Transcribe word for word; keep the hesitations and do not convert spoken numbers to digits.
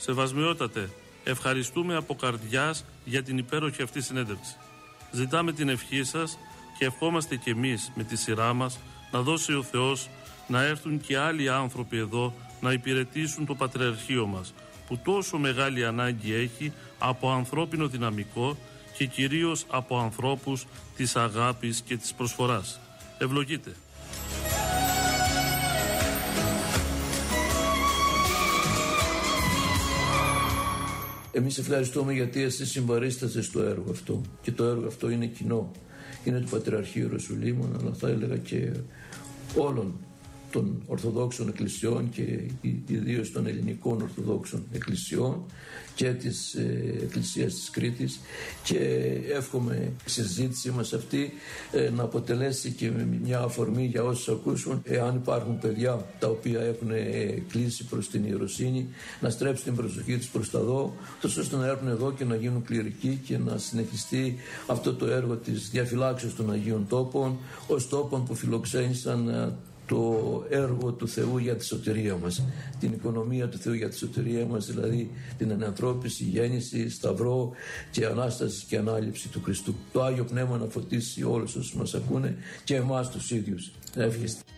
Σεβασμιότατε, ευχαριστούμε από καρδιάς για την υπέροχη αυτή συνέντευξη. Ζητάμε την ευχή σας και ευχόμαστε κι εμείς με τη σειρά μας να δώσει ο Θεός να έρθουν και άλλοι άνθρωποι εδώ να υπηρετήσουν το Πατριαρχείο μας, που τόσο μεγάλη ανάγκη έχει από ανθρώπινο δυναμικό και κυρίως από ανθρώπους της αγάπης και της προσφοράς. Ευλογείτε. Εμείς ευχαριστούμε γιατί εσείς συμβαρίστατε στο έργο αυτό, και το έργο αυτό είναι κοινό. Είναι του Πατριαρχείου Ιεροσολύμων, αλλά θα έλεγα και όλων των Ορθοδόξων Εκκλησιών και ιδίως των ελληνικών Ορθοδόξων Εκκλησιών και της ε, Εκκλησίας της Κρήτης, και εύχομαι η συζήτησή μας αυτή ε, να αποτελέσει και μια αφορμή για όσους ακούσουν, εάν υπάρχουν παιδιά τα οποία έχουν ε, κλείσει προς την ιεροσύνη, να στρέψουν την προσοχή τους προς τα δω, τόσο ώστε να έρθουν εδώ και να γίνουν κληρικοί και να συνεχιστεί αυτό το έργο της διαφυλάξεως των Αγίων Τόπων, ως τόπων που φιλοξένησαν ε, το έργο του Θεού για τη σωτηρία μας, την οικονομία του Θεού για τη σωτηρία μας, δηλαδή την ανανθρώπιση, γέννηση, σταυρό και Ανάσταση και Ανάληψη του Χριστού. Το Άγιο Πνεύμα να φωτίσει όλους όσους μας ακούνε και εμάς τους ίδιους. Εύχεστε.